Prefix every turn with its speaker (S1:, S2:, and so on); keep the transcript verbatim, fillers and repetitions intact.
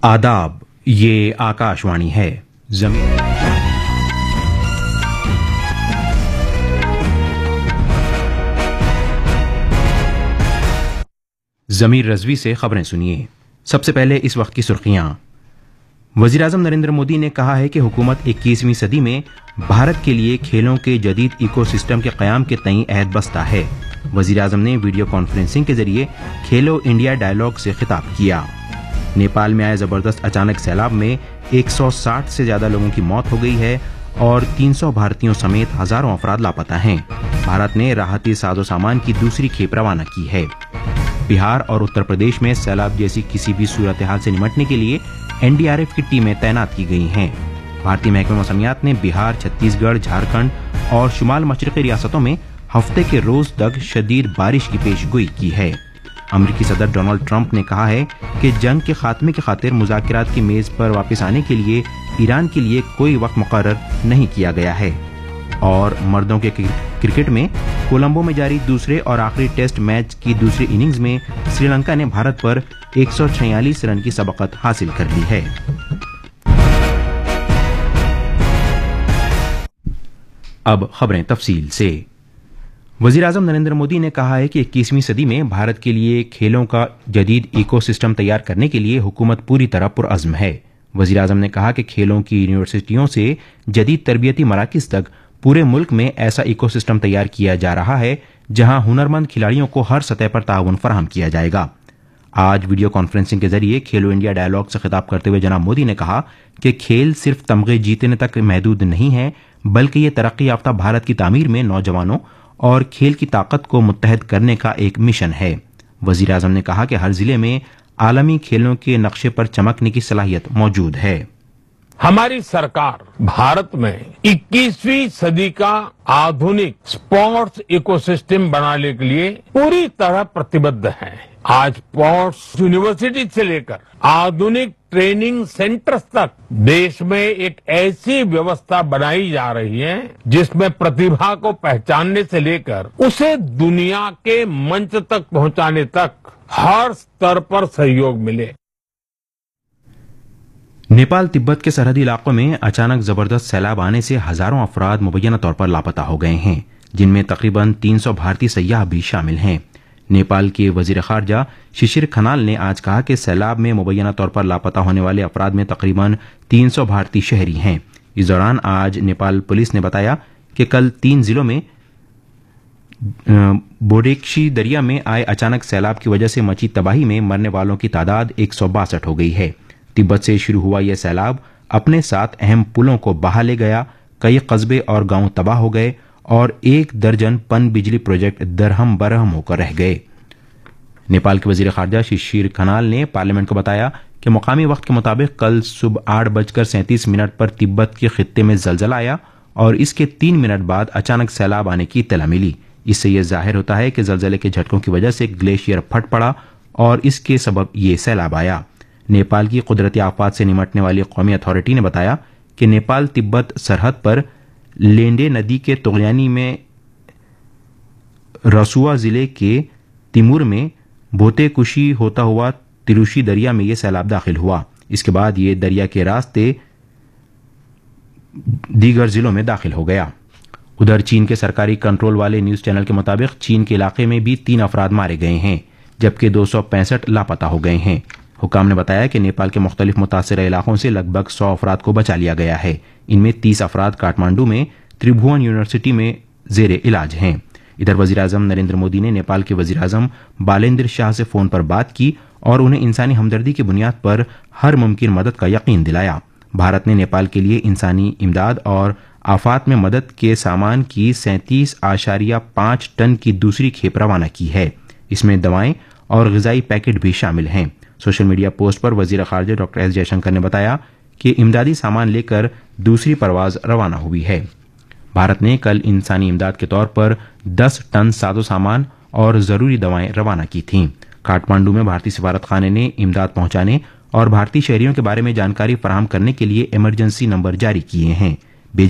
S1: आदाब, ये आकाशवाणी है। जमीन जमीर रजवी से खबरें सुनिए। सबसे पहले इस वक्त की सुर्खियां। वजीर आजम नरेंद्र मोदी ने कहा है कि हुकूमत इक्कीसवीं सदी में भारत के लिए खेलों के जदीद इकोसिस्टम के क़याम के तईं अहद बस्ता है। वजीर आजम ने वीडियो कॉन्फ्रेंसिंग के जरिए खेलो इंडिया डायलॉग से खिताब किया। नेपाल में आए जबरदस्त अचानक सैलाब में एक सौ साठ से ज्यादा लोगों की मौत हो गई है और तीन सौ भारतीयों समेत हजारों अफराद लापता हैं। भारत ने राहती साजो सामान की दूसरी खेप रवाना की है। बिहार और उत्तर प्रदेश में सैलाब जैसी किसी भी सूरत हाल से निपटने के लिए एन डी आर एफ की टीमें तैनात की गई हैं। भारतीय महकमे मौसमियात ने बिहार, छत्तीसगढ़, झारखंड और शुमाल मशरक़ी रियासतों में हफ्ते के रोज तक शदीद बारिश की पेशगोई की है। अमेरिकी सदर डोनाल्ड ट्रंप ने कहा है कि जंग के खात्मे की खातिर मुज़ाकरात की मेज पर वापस आने के लिए ईरान के लिए कोई वक्त मुकर्रर नहीं किया गया है। और मर्दों के क्रिकेट में कोलंबो में जारी दूसरे और आखिरी टेस्ट मैच की दूसरी इनिंग्स में श्रीलंका ने भारत पर एक सौ छियालीस रन की सबकत हासिल कर ली है। अब खबरें तफसील से। वजीर आजम नरेंद्र मोदी ने कहा है कि इक्कीसवीं सदी में भारत के लिए खेलों का जदीद इकोसिस्टम तैयार करने के लिए हुकूमत पूरी तरह पुरअज़्म है। वजीर आजम ने कहा कि खेलों की यूनिवर्सिटियों से जदीद तरबियती मराकिज तक पूरे मुल्क में ऐसा इकोसिस्टम तैयार किया जा रहा है जहां हुनरमंद खिलाड़ियों को हर सतह पर ताउन फराहम किया जाएगा। आज वीडियो कॉन्फ्रेंसिंग के जरिए खेलो इंडिया डायलॉग से खिताब करते हुए जनाब मोदी ने कहा कि खेल सिर्फ तमगे जीतने तक महदूद नहीं है, बल्कि ये तरक्की याफ्ता भारत की तामीर में नौजवानों और खेल की ताकत को मुत्तहद करने का एक मिशन है। वजीर आजम ने कहा कि हर जिले में आलमी खेलों के नक्शे पर चमकने की सलाहियत मौजूद है।
S2: हमारी सरकार भारत में इक्कीसवीं सदी का आधुनिक स्पोर्ट्स इकोसिस्टम बनाने के लिए पूरी तरह प्रतिबद्ध है। आज स्पोर्ट्स यूनिवर्सिटी से लेकर आधुनिक ट्रेनिंग सेंटर्स तक देश में एक ऐसी व्यवस्था बनाई जा रही है जिसमें प्रतिभा को पहचानने से लेकर उसे दुनिया के मंच तक पहुंचाने तक हर स्तर पर सहयोग मिले।
S1: नेपाल तिब्बत के सरहदी इलाकों में अचानक जबरदस्त सैलाब आने से हजारों अफराद मुबैना तौर पर लापता हो गए हैं, जिनमें तकरीबन तीन सौ भारतीय सयाह भी शामिल हैं। नेपाल के वजीर खारजा शिशिर खनाल ने आज कहा कि सैलाब में मुबैना तौर पर लापता होने वाले अफराद में तकरीबन तीन सौ भारतीय शहरी हैं। इस दौरान आज नेपाल पुलिस ने बताया कि कल तीन जिलों में बोडेक्शी दरिया में आए अचानक सैलाब की वजह से मची तबाही में मरने वालों की तादाद एक सौ बासठ हो गई है। तिब्बत से शुरू हुआ यह सैलाब अपने साथ अहम पुलों को बहा ले गया, कई कस्बे और गांव तबाह हो गए और एक दर्जन पन बिजली प्रोजेक्ट दरहम बरहम होकर रह गए। नेपाल के वजीर खारजा शिशिर खनाल ने पार्लियामेंट को बताया कि मुकामी वक्त के मुताबिक कल सुबह आठ बजकर सैंतीस मिनट पर तिब्बत के खित्ते में जलजला आया और इसके तीन मिनट बाद अचानक सैलाब आने की इत्तला मिली। इससे यह जाहिर होता है कि जलजले के झटकों की वजह से ग्लेशियर फट पड़ा और इसके सबब ये सैलाब आया। नेपाल की कुदरती आफात से निमटने वाली कौमी अथॉरिटी ने बताया कि नेपाल तिब्बत सरहद पर लेंडे नदी के तुगलियानी में रसुआ जिले के तिमूर में बोतेकुशी होता हुआ तिरुशी दरिया में यह सैलाब दाखिल हुआ। इसके बाद ये दरिया के रास्ते दीगर जिलों में दाखिल हो गया। उधर चीन के सरकारी कंट्रोल वाले न्यूज चैनल के मुताबिक चीन के इलाके में भी तीन अफराद मारे गए हैं, जबकि दो सौ पैंसठ लापता हो गए हैं। हुकाम ने बताया कि नेपाल के मुख्तलिफ मुतासरा इलाकों से लगभग सौ अफराद को बचा लिया गया है। इनमें तीस अफराद काठमांडू में त्रिभुवन यूनिवर्सिटी में जेर इलाज हैं। इधर वजीर आजम नरेंद्र मोदी ने नेपाल के वजीर आजम बालेंद्र शाह से फोन पर बात की और उन्हें इंसानी हमदर्दी की बुनियाद पर हर मुमकिन मदद का यकीन दिलाया। भारत ने नेपाल के लिए इंसानी इमदाद और आफात में मदद के सामान की सैंतीस आशारिया पांच टन की दूसरी खेप रवाना की है। इसमें दवाएं और ग़िज़ाई पैकेट भी शामिल हैं। सोशल मीडिया पोस्ट पर वजीर खारजा डॉक्टर एस जयशंकर ने बताया कि इमदादी सामान लेकर दूसरी परवाज रवाना हुई है। भारत ने कल इंसानी इमदाद के तौर पर दस टन साजो सामान और जरूरी दवाएं रवाना की थीं। काठमांडू में भारतीय सिफारत खाने ने इमदाद पहुंचाने और भारतीय शहरियों के बारे में जानकारी फराहम करने के लिए इमरजेंसी नंबर जारी किए हैं।